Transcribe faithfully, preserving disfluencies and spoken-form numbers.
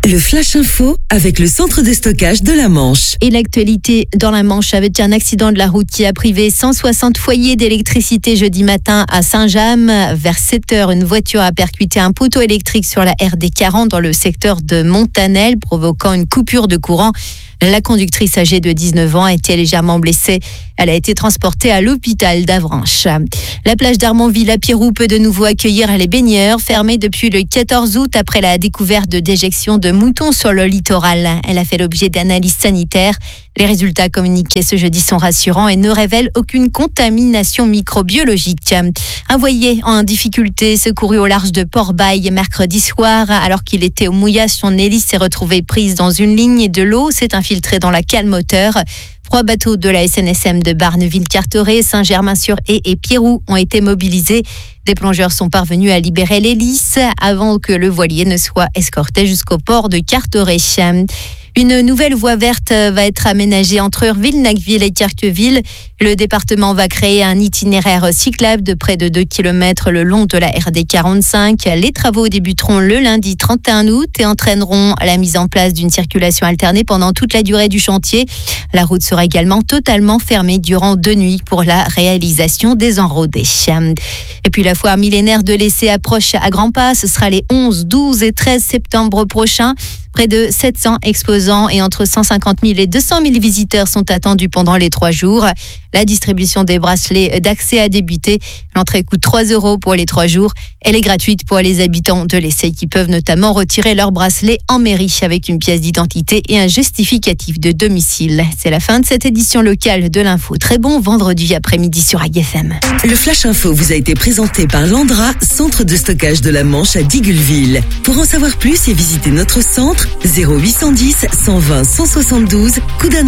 Le Flash Info avec le centre de stockage de la Manche. Et l'actualité dans la Manche avec un accident de la route qui a privé cent soixante foyers d'électricité jeudi matin à Saint-James. Vers sept heures, une voiture a percuté un poteau électrique sur la R D quarante dans le secteur de Montanel, provoquant une coupure de courant. La conductrice âgée de dix-neuf ans a été légèrement blessée. Elle a été transportée à l'hôpital d'Avranches. La plage d'Armonville à Pirou peut de nouveau accueillir les baigneurs, fermée depuis le quatorze août après la découverte de déjections de moutons sur le littoral. Elle a fait l'objet d'analyses sanitaires. Les résultats communiqués ce jeudi sont rassurants et ne révèlent aucune contamination microbiologique. Un voilier en difficulté secouru au large de Port-Bail mercredi soir. Alors qu'il était au mouillage, son hélice s'est retrouvée prise dans une ligne et de l'eau s'est infiltrée dans la cale moteur. Trois bateaux de la S N S M de Barneville-Carteret, Saint-Germain-sur-Haye et Pirou ont été mobilisés. Des plongeurs sont parvenus à libérer l'hélice avant que le voilier ne soit escorté jusqu'au port de Carteret. Une nouvelle voie verte va être aménagée entre Urville, Nacqueville et Carqueville. Le département va créer un itinéraire cyclable de près de deux kilomètres le long de la R D quarante-cinq. Les travaux débuteront le lundi trente et un août et entraîneront la mise en place d'une circulation alternée pendant toute la durée du chantier. La route sera également totalement fermée durant deux nuits pour la réalisation des enrodés. Et puis la foire millénaire de l'essai approche à grands pas. Ce sera les onze, douze et treize septembre prochains. Près de sept cents exposants et entre cent cinquante mille et deux cent mille visiteurs sont attendus pendant les trois jours. La distribution des bracelets d'accès a débuté. L'entrée coûte trois euros pour les trois jours. Elle est gratuite pour les habitants de l'essai qui peuvent notamment retirer leur bracelet en mairie avec une pièce d'identité et un justificatif de domicile. C'est la fin de cette édition locale de l'info. Très bon vendredi après-midi sur A G F M. Le Flash Info vous a été présenté par Landra, centre de stockage de la Manche à Digulleville. Pour en savoir plus et visiter notre centre, zéro huit cent dix, cent vingt, cent soixante-douze, coup d'un